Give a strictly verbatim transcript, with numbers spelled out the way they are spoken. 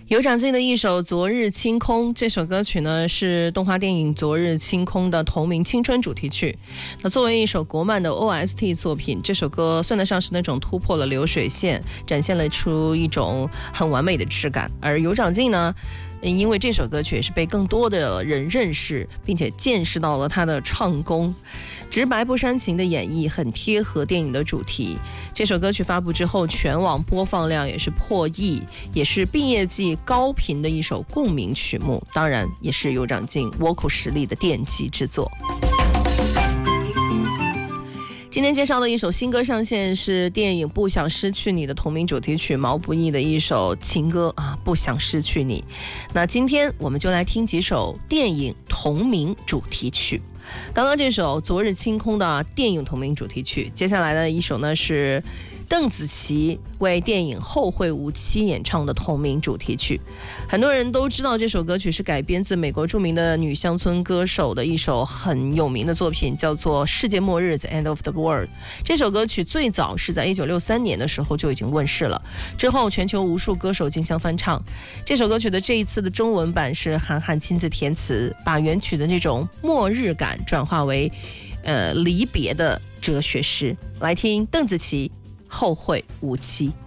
有长进的一首《昨日清空》，这首歌曲呢是动画电影《昨日清空》的同名青春主题曲。那作为一首国漫的 O S T 作品，这首歌算得上是那种突破了流水线，展现了出一种很完美的质感。而有长进呢，因为这首歌曲也是被更多的人认识，并且见识到了他的唱功，直白不煽情的演绎很贴合电影的主题。这首歌曲发布之后，全网播放量也是破亿，也是毕业季高频的一首共鸣曲目，当然也是有长进倭寇实力的奠基之作。今天介绍的一首新歌上线是电影《不想失去你》的同名主题曲，毛不易的一首情歌啊，不想失去你。那今天我们就来听几首电影同名主题曲。刚刚这首《昨日清空》的电影同名主题曲，接下来的一首呢是邓紫棋为电影《后会无期》演唱的同名主题曲。很多人都知道这首歌曲是改编自美国著名的女乡村歌手的一首很有名的作品，叫做《世界末日 The End of the World》。这首歌曲最早是在一九六三年的时候就已经问世了，之后全球无数歌手竞相翻唱。这首歌曲的这一次的中文版是韩寒亲自填词，把原曲的那种末日感转化为呃离别的哲学诗。来听邓紫棋《后会无期》。